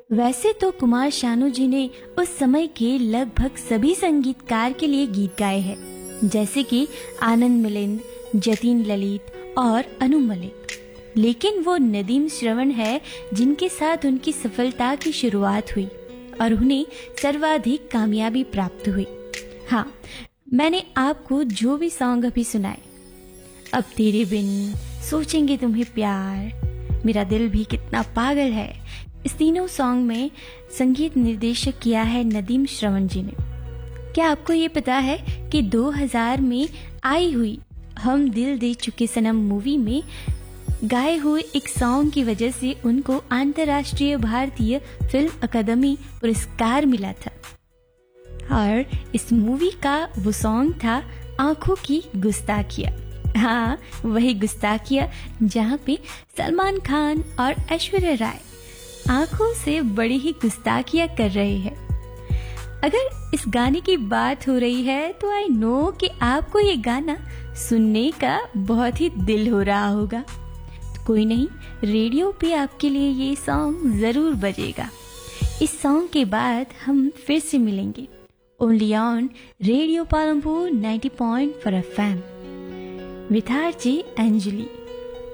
वैसे तो कुमार शानू जी ने उस समय के लगभग सभी संगीतकार के लिए गीत गाए हैं, जैसे कि आनंद मिलिंद, जतीन ललित और अनु मलिक। लेकिन वो नदीम श्रवण है जिनके साथ उनकी सफलता की शुरुआत हुई और उन्हें सर्वाधिक कामयाबी प्राप्त हुई। हाँ, मैंने आपको जो भी सॉन्ग अभी सुनाए, अब तेरे बिन, सोचेंगे तुम्हें प्यार, मेरा दिल भी कितना पागल है, इस तीनों सॉन्ग में संगीत निर्देशक किया है नदीम श्रवण जी ने। क्या आपको ये पता है कि 2000 में आई हुई हम दिल दे चुके सनम मूवी में गाए हुए एक सॉन्ग की वजह से उनको अंतर्राष्ट्रीय भारतीय फिल्म अकादमी पुरस्कार मिला था, और इस मूवी का वो सॉन्ग था आंखों की गुस्ताखिया। हाँ, वही गुस्ताखिया जहाँ पे सलमान खान और ऐश्वर्या राय आंखों से बड़ी ही गुस्ताखिया कर रहे हैं। अगर इस गाने की बात हो रही है तो आई नो कि आपको ये गाना सुनने का बहुत ही दिल हो रहा होगा। तो कोई नहीं, रेडियो पे आपके लिए ये सॉन्ग जरूर बजेगा। इस सॉन्ग के बाद हम फिर से मिलेंगे only on radio Palampur 90.4 FM with RJ Anjali.